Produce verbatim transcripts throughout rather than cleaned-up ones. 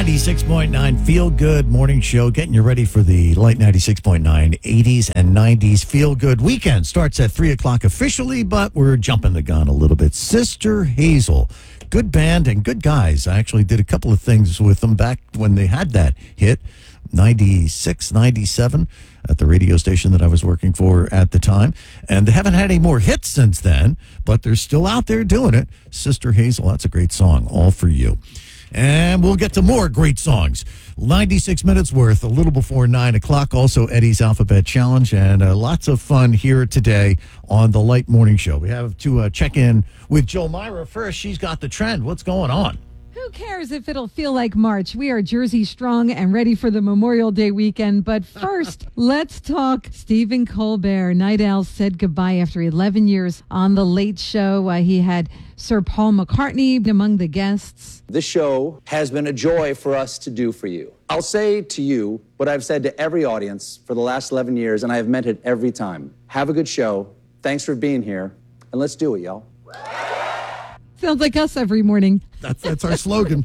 ninety-six point nine Feel Good Morning Show, getting you ready for the Light ninety-six point nine eighties and nineties Feel Good weekend. Starts at three o'clock officially, but we're jumping the gun a little bit. Sister Hazel, good band and good guys. I actually did a couple of things with them back when they had that hit, ninety-six, ninety-seven, at the radio station that I was working for at the time. And they haven't had any more hits since then, but they're still out there doing it. Sister Hazel, that's a great song, all for you. And we'll get to more great songs. ninety-six minutes worth, a little before nine o'clock. Also, Eddie's Alphabet Challenge, and uh, lots of fun here today on the Light Morning Show. We have to uh, check in with Jill Myra first. She's got the trend. What's going on? Who cares if it'll feel like March? We are Jersey strong and ready for the Memorial Day weekend. But first, let's talk Stephen Colbert. Night Owl said goodbye after eleven years on The Late Show. Uh, he had Sir Paul McCartney among the guests. This show has been a joy for us to do for you. I'll say to you what I've said to every audience for the last eleven years, and I have meant it every time. Have a good show. Thanks for being here, and let's do it, y'all. Sounds like us every morning. That's that's our slogan.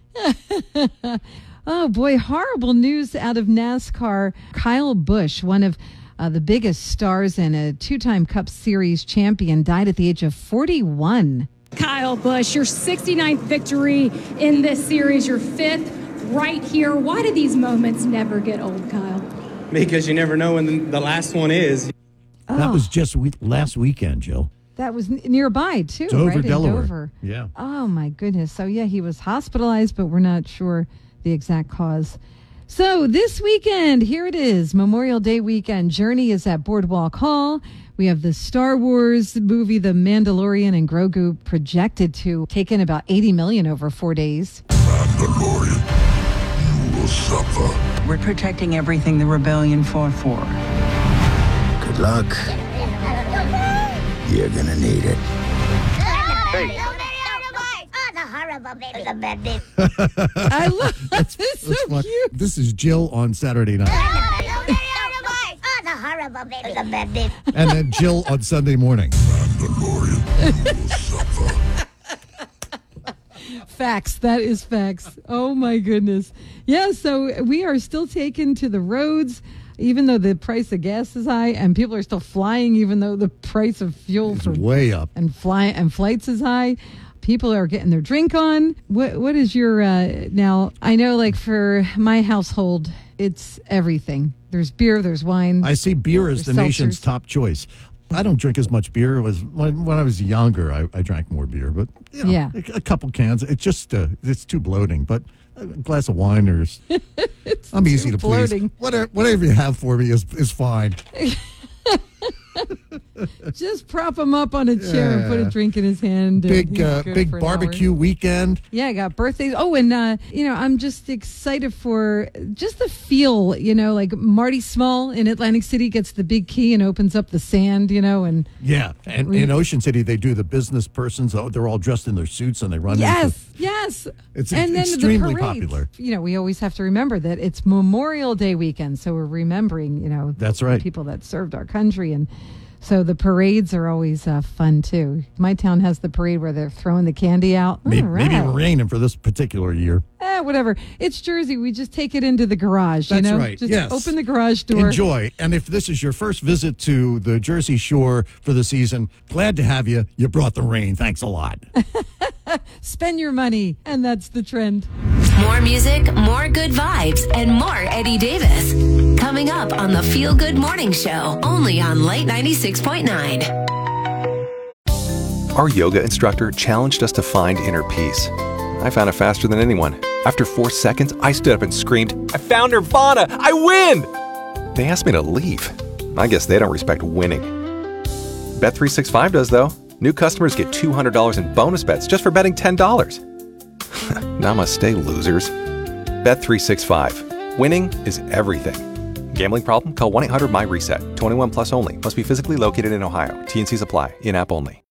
Oh, boy, horrible news out of NASCAR. Kyle Busch, one of uh, the biggest stars and a two-time Cup Series champion, died at the age of forty-one. Kyle Busch, your sixty-ninth victory in this series, your fifth right here. Why do these moments never get old, Kyle? Because you never know when the, the last one is. Oh, That was just we- last weekend, Jill. that was n- nearby, too, Dover, right? In Delaware. Dover. Yeah. Oh, my goodness. So, yeah, he was hospitalized, but we're not sure the exact cause. So, this weekend, here it is, Memorial Day weekend. Journey is at Boardwalk Hall. We have the Star Wars movie, The Mandalorian and Grogu, projected to take in about eighty million dollars over four days. Mandalorian, you will suffer. We're protecting everything the rebellion fought for. Good luck. You're gonna need it. I love this. It's so That's fun. cute. This is Jill on Saturday night. And then Jill on Sunday morning. Mandalorian, you will suffer. Facts. That is facts. Oh, my goodness. Yeah, so we are still taken to the roads, even though the price of gas is high, and people are still flying, even though the price of fuel It's for way up. and fly and flights is high. People are getting their drink on. What What is your uh, now? I know, like for my household, it's everything. There's beer, there's wine. I see beer as the There's nation's seltzers. top choice. I don't drink as much beer. It was when, when I was younger, I, I drank more beer, but you know, Yeah. a, a couple cans. It's just uh, it's too bloating. But a glass of wine or s- I'm easy to bloating. please. Whatever, whatever you have for me is is fine. Just prop him up on a chair and put a Yeah. drink in his hand. and Big he's uh, good big for an hour. barbecue weekend. Yeah, I got birthdays. Oh, and, uh, you know, I'm just excited for just the feel, you know, like Marty Small in Atlantic City gets the big key and opens up the sand, you know, and Yeah, and Re- in Ocean City they do the business persons. Oh, they're all dressed in their suits and they run. yes, into, yes. It's and then extremely the parades. popular. You know, we always have to remember that it's Memorial Day weekend, so we're remembering, you know, That's right. people that served our country. And so the parades are always uh, fun, too. My town has the parade where they're throwing the candy out. Maybe, All maybe right. raining for this particular year. Eh, whatever. It's Jersey. We just take it into the garage, you That's know? right, Just yes. open the garage door. Enjoy. And if this is your first visit to the Jersey Shore for the season, glad to have you. You brought the rain. Thanks a lot. Spend your money. And that's the trend. More music, more good vibes, and more Eddie Davis. Coming up on the Feel Good Morning Show, only on Light ninety-six point nine. Our yoga instructor challenged us to find inner peace. I found it faster than anyone. After four seconds, I stood up and screamed, "I found Nirvana! I win!" They asked me to leave. I guess they don't respect winning. Bet three sixty-five does, though. New customers get two hundred dollars in bonus bets just for betting ten dollars. Namaste, losers. Bet three sixty-five. Winning is everything. Gambling problem? Call one eight hundred M Y RESET. twenty-one plus only. Must be physically located in Ohio. T N Cs apply. In-app only.